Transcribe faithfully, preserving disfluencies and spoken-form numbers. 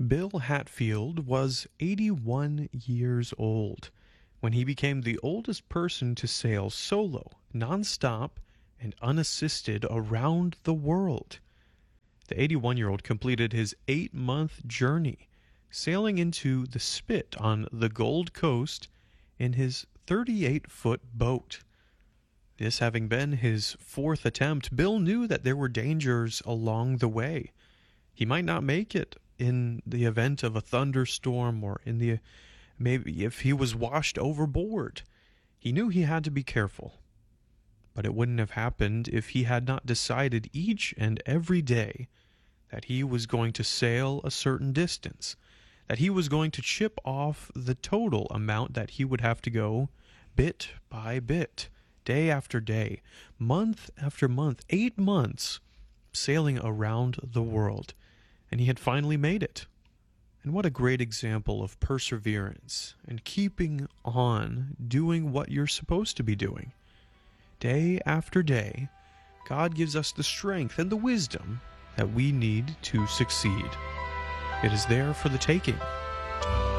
Bill Hatfield was eighty-one years old when he became the oldest person to sail solo, nonstop, and unassisted around the world. The eighty-one-year-old completed his eight-month journey, sailing into the Spit on the Gold Coast in his thirty-eight-foot boat. This having been his fourth attempt, Bill knew that there were dangers along the way. He might not make it in the event of a thunderstorm, or in the maybe if he was washed overboard. He knew he had to be careful. But it wouldn't have happened if he had not decided each and every day that he was going to sail a certain distance, that he was going to chip off the total amount that he would have to go bit by bit, day after day, month after month, eight months, sailing around the world. And he had finally made it. And what a great example of perseverance and keeping on doing what you're supposed to be doing. Day after day, God gives us the strength and the wisdom that we need to succeed. It is there for the taking.